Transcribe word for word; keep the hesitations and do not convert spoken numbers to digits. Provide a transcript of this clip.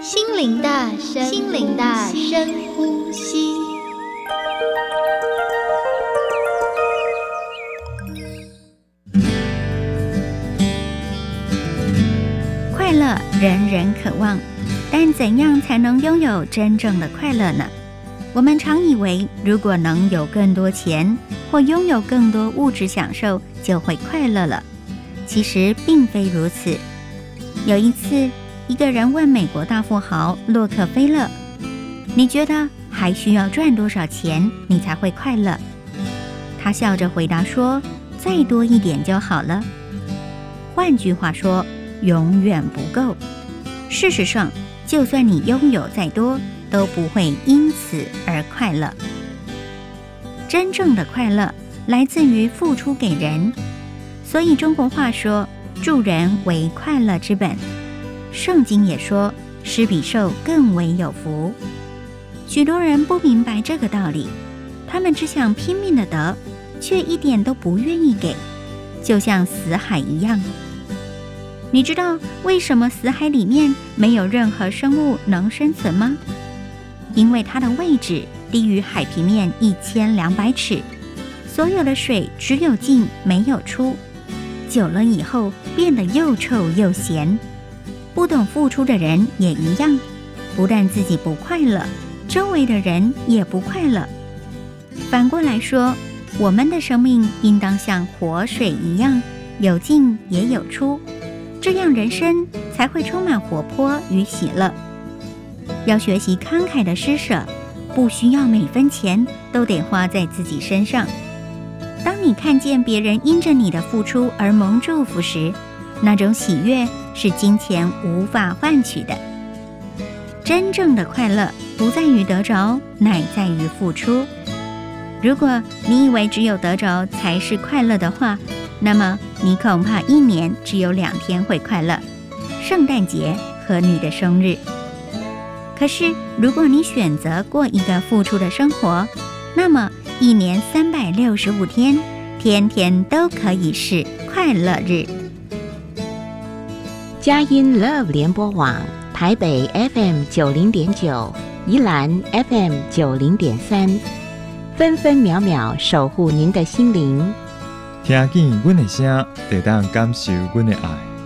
心灵的深心灵的深呼吸。 快乐人人渴望，但怎样才能拥有真正的快乐呢？我们常以为，如果能有更多钱或拥有更多物质享受，就会快乐了。其实并非如此。有一次，一个人问美国大富豪洛克菲勒：“你觉得还需要赚多少钱，你才会快乐？”他笑着回答说：“再多一点就好了。”换句话说，永远不够。事实上，就算你拥有再多，都不会因此而快乐。真正的快乐来自于付出给人，所以中国话说，助人为快乐之本。圣经也说，施比受更为有福。许多人不明白这个道理，他们只想拼命的得，却一点都不愿意给，就像死海一样。你知道为什么死海里面没有任何生物能生存吗？因为它的位置低于海平面一千两百尺，所有的水只有进没有出，久了以后变得又臭又咸。不懂付出的人也一样，不但自己不快乐，周围的人也不快乐。反过来说，我们的生命应当像活水一样，有进也有出，这样人生才会充满活泼与喜乐。要学习慷慨的施舍，不需要每分钱都得花在自己身上。当你看见别人因着你的付出而蒙祝福时，那种喜悦是金钱无法换取的。真正的快乐不在于得着，乃在于付出。如果你以为只有得着才是快乐的话，那么你恐怕一年只有两天会快乐，圣诞节和你的生日。可是如果你选择过一个付出的生活，那么一年三百六十五天，天天都可以是快乐日。 佳音 Love 联播网台北 F M 九零点九，宜兰 F M 九零点三，分分秒秒守护您的心灵。 听见阮的声，就当感受阮的爱。